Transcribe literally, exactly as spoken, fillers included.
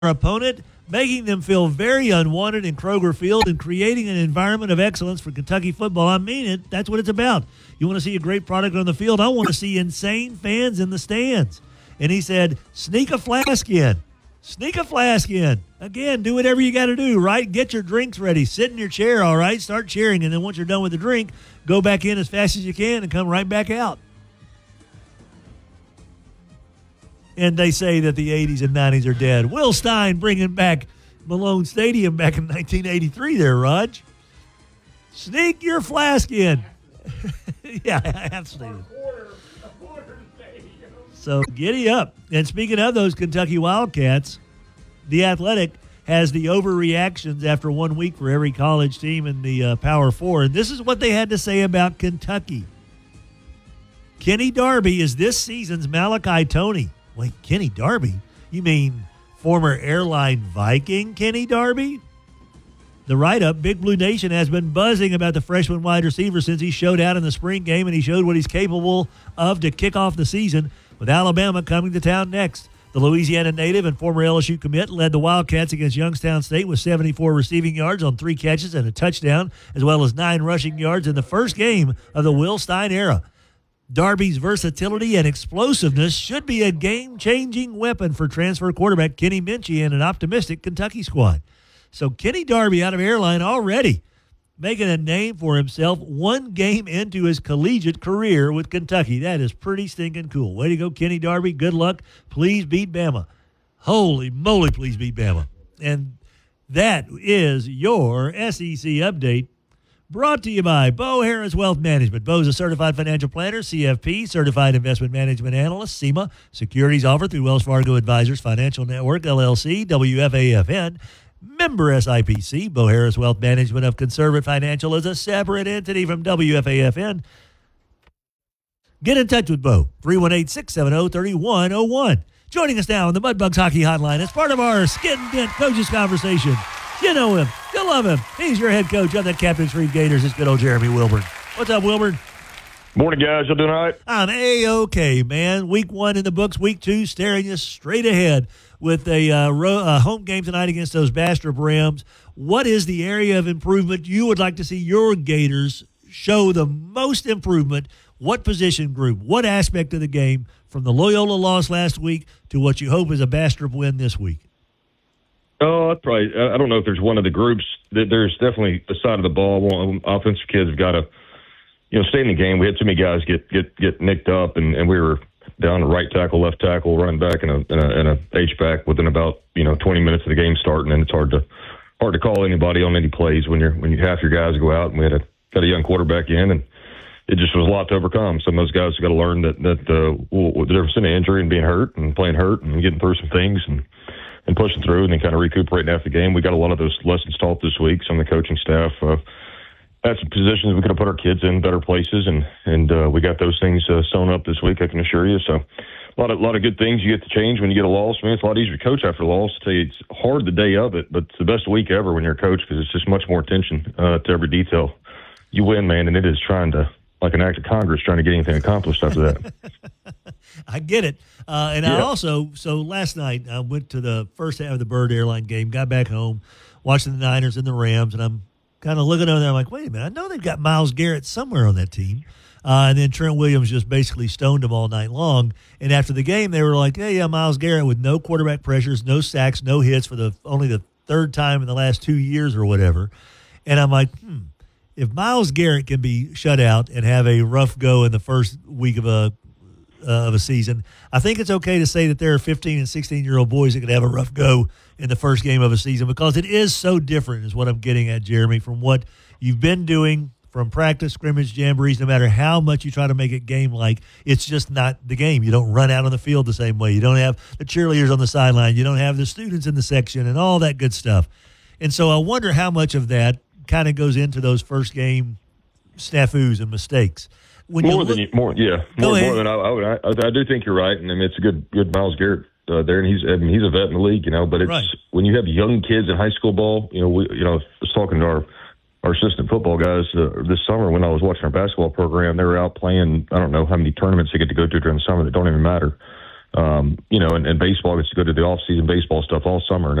opponent, making them feel very unwanted in Kroger Field and creating an environment of excellence for Kentucky football. I mean it. That's what it's about. You want to see a great product on the field? I want to see insane fans in the stands. And he said, sneak a flask in. Sneak a flask in. Again, do whatever you got to do, right? Get your drinks ready. Sit in your chair, all right? Start cheering. And then once you're done with the drink, go back in as fast as you can and come right back out. And they say that the eighties and nineties are dead. Will Stein bringing back Malone Stadium back in nineteen eighty-three there, Raj. Sneak your flask in. Yeah, absolutely. So giddy up. And speaking of those Kentucky Wildcats, The Athletic has the overreactions after one week for every college team in the uh, Power Four. And this is what they had to say about Kentucky. Kenny Darby is this season's Malachi Toney. Wait, Kenny Darby? You mean former airline Viking Kenny Darby? The write-up, Big Blue Nation, has been buzzing about the freshman wide receiver since he showed out in the spring game, and he showed what he's capable of to kick off the season, with Alabama coming to town next. The Louisiana native and former L S U commit led the Wildcats against Youngstown State with seventy-four receiving yards on three catches and a touchdown, as well as nine rushing yards in the first game of the Will Stein era. Darby's versatility and explosiveness should be a game-changing weapon for transfer quarterback Kenny Minchey and an optimistic Kentucky squad. So Kenny Darby out of Airline already making a name for himself one game into his collegiate career with Kentucky. That is pretty stinking cool. Way to go, Kenny Darby. Good luck. Please beat Bama. Holy moly, please beat Bama. And that is your S E C update. Brought to you by Bo Harris Wealth Management. Bo's a certified financial planner, C F P, certified investment management analyst, S E M A, securities offered through Wells Fargo Advisors Financial Network, L L C, W F A F N, member S I P C. Bo Harris Wealth Management of Conservative Financial is a separate entity from W F A F N. Get in touch with Bo, three one eight, six seven zero, three one zero one. Joining us now on the Mudbugs Hockey Hotline as part of our Skin Dent Coaches Conversation. You know him. You love him. He's your head coach of the Captain's Reed Gators. It's good old Jeremy Wilburn. What's up, Wilburn? Morning, guys. You doing all right? I'm A-OK, man. Week one in the books. Week two staring you straight ahead with a uh, ro- uh, home game tonight against those Bastrop Rams. What is the area of improvement you would like to see your Gators show the most improvement? What position group? What aspect of the game from the Loyola loss last week to what you hope is a Bastrop win this week? Oh, I'd probably. I don't know if there's one of the groups. There's definitely the side of the ball. Offensive kids have got to, you know, stay in the game. We had too many guys get get get nicked up, and, and we were down to right tackle, left tackle, running back, and a and a, and a H back within about you know twenty minutes of the game starting, and it's hard to hard to call anybody on any plays when you're when you half your guys go out, and we had a got a young quarterback in, and it just was a lot to overcome. Some of those guys have got to learn that that uh, well, the difference in injury and being hurt and playing hurt and getting through some things and. and pushing through and then kind of recuperating after the game. We got a lot of those lessons taught this week. Some of the coaching staff uh, had some positions we could have put our kids in better places, and and uh, we got those things uh, sewn up this week, I can assure you. So a lot of a lot of good things you get to change when you get a loss. I mean, it's a lot easier to coach after a loss. I tell you, it's hard the day of it, but it's the best week ever when you're a coach because it's just much more attention uh, to every detail. You win, man, and it is trying to, like an act of Congress, trying to get anything accomplished after that. I get it. Uh, and yeah. I also, so last night I went to the first half of the Bird Airline game, got back home, watching the Niners and the Rams, and I'm kind of looking over there. I'm like, wait a minute, I know they've got Myles Garrett somewhere on that team. Uh, and then Trent Williams just basically stoned him all night long. And after the game, they were like, hey, yeah, Myles Garrett with no quarterback pressures, no sacks, no hits for the only the third time in the last two years or whatever. And I'm like, hmm, if Myles Garrett can be shut out and have a rough go in the first week of a Uh, of a season, I think it's okay to say that there are fifteen and sixteen-year-old boys that could have a rough go in the first game of a season because it is so different is what I'm getting at, Jeremy, from what you've been doing from practice, scrimmage, jamborees, no matter how much you try to make it game-like, it's just not the game. You don't run out on the field the same way. You don't have the cheerleaders on the sideline. You don't have the students in the section and all that good stuff. And so I wonder how much of that kind of goes into those first game snafus and mistakes. When more you than look, you, more, yeah, more, more than I, I would. I, I do think you're right, and I mean it's a good, good Myles Garrett uh, there, and he's, I mean, he's a vet in the league, you know. But it's right. When you have young kids in high school ball, you know, we, you know, I was talking to our our assistant football guys uh, this summer when I was watching our basketball program. They were out playing. I don't know how many tournaments they get to go to during the summer that don't even matter. Um, you know, and, and baseball gets to go to the off-season baseball stuff all summer.